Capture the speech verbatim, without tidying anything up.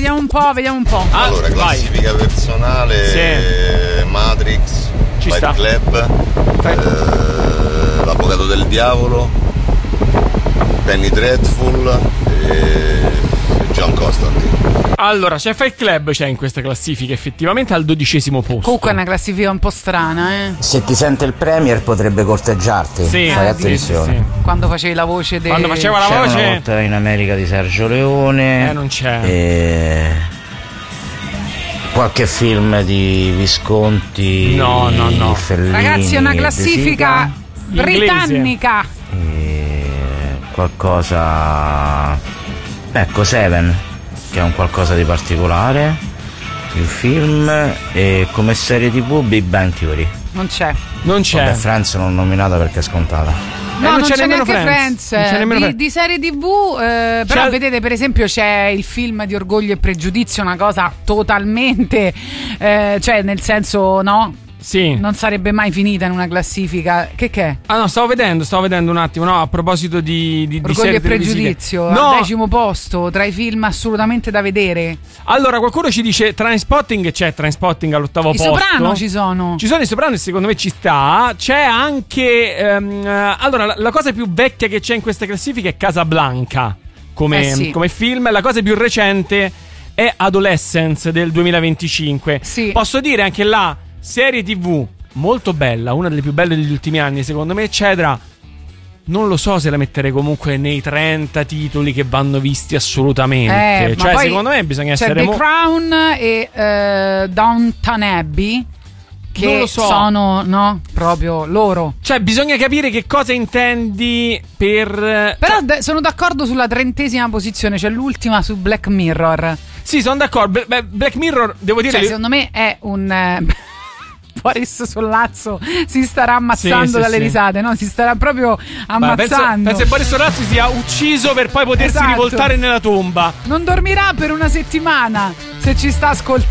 vediamo un po', vediamo un po'. Ah, allora, classifica vai. personale, sì. Matrix, Ci Fight sta. Club, eh, L'Avvocato del Diavolo, Penny Dreadful e John Constantine. Allora, c'è Fight Club, c'è in questa classifica effettivamente al dodicesimo posto. Comunque è una classifica un po' strana, eh. Se ti sente il Premier potrebbe corteggiarti. Sì, fai eh, attenzione. sì, sì. Quando facevi la voce de... Quando faceva la C'era voce una volta in America di Sergio Leone. Eh, non c'è. E... qualche film di Visconti. No, no, no. Fellini, Ragazzi, è una classifica britannica. E... qualcosa. Ecco, Seven, che è un qualcosa di particolare. Il film. E come serie tivù Big Bang Theory. Non c'è. Non c'è. Vabbè, Friends non nominata perché è scontata. No, eh, non, non c'è, c'è neanche Friends. Friends, Non c'è nemmeno di, Friends. di serie tivù, eh, però C'è... vedete per esempio c'è il film di Orgoglio e Pregiudizio, una cosa totalmente, eh, cioè nel senso no, Sì. non sarebbe mai finita in una classifica. Che che è? Ah no, stavo vedendo, stavo vedendo un attimo, no, a proposito di, di, di Orgoglio serie e Pregiudizio, televisive. No. al decimo posto tra i film assolutamente da vedere. Allora, qualcuno ci dice Trainspotting, c'è Trainspotting all'ottavo I posto. Soprano ci sono. Ci sono i Soprano e secondo me ci sta. C'è anche ehm, allora, la, la cosa più vecchia che c'è in questa classifica è Casablanca come, Eh sì. come film. La cosa più recente è Adolescence del duemilaventicinque. Sì. Posso dire anche là, serie tivù molto bella, una delle più belle degli ultimi anni secondo me, eccetera. Non lo so se la metterei comunque nei trenta titoli che vanno visti assolutamente. Eh, ma cioè, poi secondo me bisogna c'è essere The mo- Crown e eh, Downton Abbey, che Non lo so. sono, no, proprio loro. Cioè, bisogna capire che cosa intendi per. Però d- sono d'accordo sulla trentesima posizione, cioè l'ultima su Black Mirror. Sì, sono d'accordo. Beh, Black Mirror, devo dire. Cioè, secondo me è un. Eh, Boris Sollazzo si starà ammazzando Sì, sì, dalle sì. risate, no? Si starà proprio Ma penso, ammazzando. penso che Boris Sollazzo sia ucciso per poi potersi Esatto. rivoltare nella tomba. Non dormirà per una settimana se ci sta ascoltando.